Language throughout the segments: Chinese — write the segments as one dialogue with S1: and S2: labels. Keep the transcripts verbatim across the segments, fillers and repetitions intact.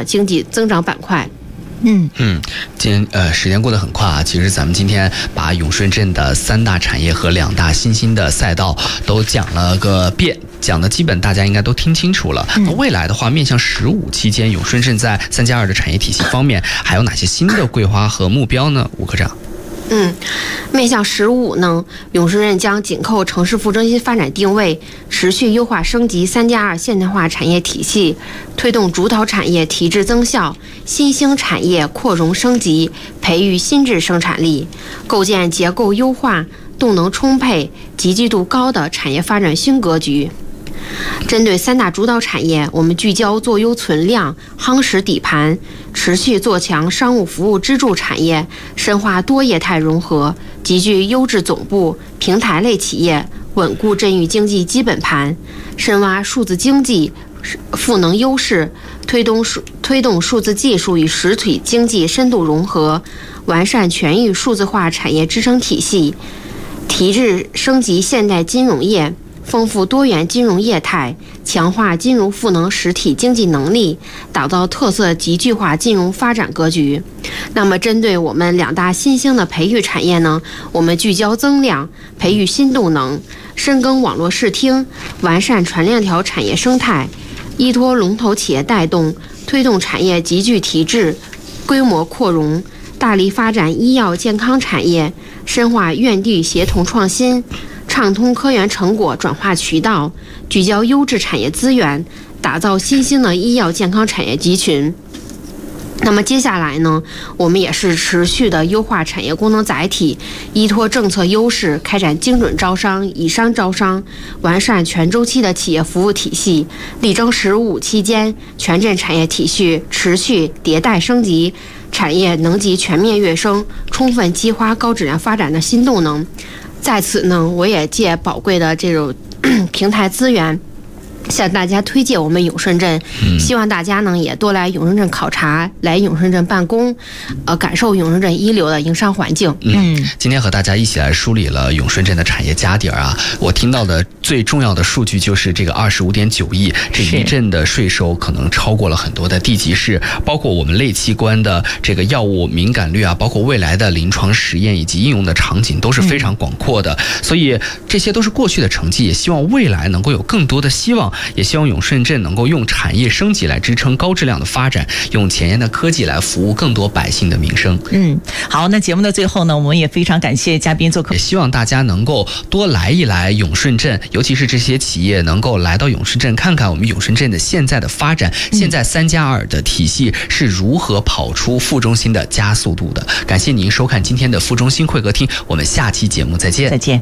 S1: 的经济增长板块。
S2: 嗯
S3: 嗯，今呃时间过得很快啊，其实咱们今天把永顺镇的三大产业和两大新兴的赛道都讲了个遍，讲的基本大家应该都听清楚了。那未来的话，面向十五期间，永顺镇在三加二的产业体系方面还有哪些新的规划和目标呢？吴科长。
S1: 嗯，面向十五呢，永顺镇将紧扣城市副中心发展定位，持续优化升级三加二现代化产业体系，推动主导产业提质增效，新兴产业扩容升级，培育新质生产力，构建结构优化、动能充沛、集聚度高的产业发展新格局。针对三大主导产业，我们聚焦做优存量，夯实底盘，持续做强商务服务支柱产业，深化多业态融合，集聚优质总部、平台类企业，稳固镇域经济基本盘，深挖数字经济赋能优势，推动数推动数字技术与实体经济深度融合，完善全域数字化产业支撑体系，提质升级现代金融业，丰富多元金融业态，强化金融赋能实体经济能力，打造特色集聚化金融发展格局。那么，针对我们两大新兴的培育产业呢，我们聚焦增量，培育新动能，深耕网络视听，完善传链条产业生态，依托龙头企业带动，推动产业集聚提质、规模扩容，大力发展医药健康产业，深化院地协同创新，畅通科研成果转化渠道，聚焦优质产业资源，打造新兴的医药健康产业集群。那么接下来呢，我们也是持续的优化产业功能载体，依托政策优势，开展精准招商、以商招商，完善全周期的企业服务体系，力争十五期间全镇产业体系持续迭代升级，产业能级全面跃升，充分激发高质量发展的新动能。在此呢，我也借宝贵的这种平台资源，向大家推荐我们永顺镇，
S3: 嗯、
S1: 希望大家呢也多来永顺镇考察，来永顺镇办公，呃，感受永顺镇一流的营商环境。
S3: 嗯，今天和大家一起来梳理了永顺镇的产业家底儿啊，我听到的最重要的数据就是这个二十五点九亿，这一镇的税收可能超过了很多的地级市，包括我们类器官的这个药物敏感率啊，包括未来的临床实验以及应用的场景都是非常广阔的，嗯、所以这些都是过去的成绩，也希望未来能够有更多的希望。也希望永顺镇能够用产业升级来支撑高质量的发展，用前沿的科技来服务更多百姓的民生。
S2: 嗯，好，那节目的最后呢，我们也非常感谢嘉宾做客，
S3: 也希望大家能够多来一来永顺镇，尤其是这些企业能够来到永顺镇看看我们永顺镇的现在的发展，嗯、现在三加二的体系是如何跑出副中心的加速度的。感谢您收看今天的副中心会客厅，我们下期节目再见。
S2: 再见。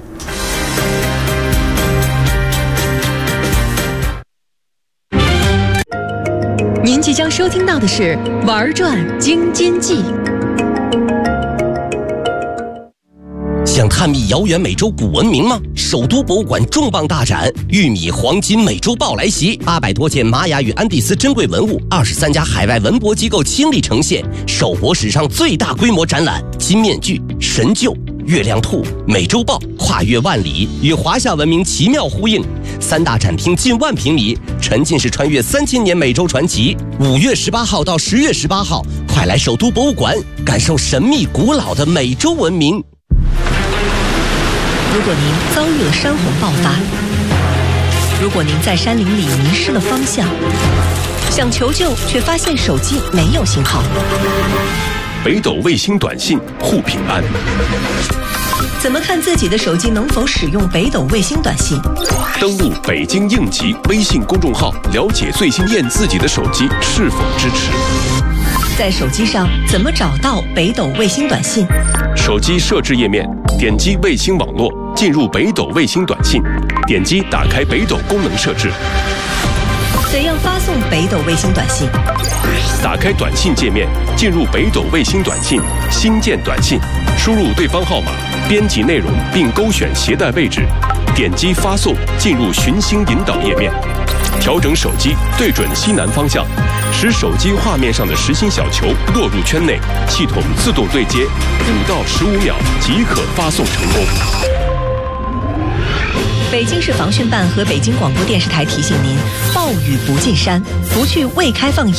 S4: 您即将收听到的是《玩转京津冀》。
S5: 想探秘遥远美洲古文明吗？首都博物馆重磅大展“玉米黄金美洲豹”来袭，八百多件玛雅与安第斯珍贵文物，二十三家海外文博机构倾力呈现，首博史上最大规模展览，金面具、神鹫、月亮兔、美洲豹跨越万里，与华夏文明奇妙呼应。三大展厅近万平米，沉浸式穿越三千年美洲传奇。五月十八号到十月十八号，快来首都博物馆感受神秘古老的美洲文明。
S4: 如果您遭遇了山洪爆发，如果您在山林里迷失了方向，想求救却发现手机没有信号，
S6: 北斗卫星短信护平安。
S4: 怎么看自己的手机能否使用北斗卫星短信？
S6: 登录北京应急微信公众号，了解最新验自己的手机是否支持。
S4: 在手机上怎么找到北斗卫星短信？
S6: 手机设置页面，点击卫星网络，进入北斗卫星短信，点击打开北斗功能设置。
S4: 怎样发送北斗卫星短信？
S6: 打开短信界面，进入北斗卫星短信，新建短信，输入对方号码，编辑内容并勾选携带位置，点击发送，进入寻星引导页面，调整手机对准西南方向，使手机画面上的实心小球落入圈内，系统自动对接，五到十五秒即可发送成功。
S4: 北京市防汛办和北京广播电视台提醒您：暴雨不进山，不去未开放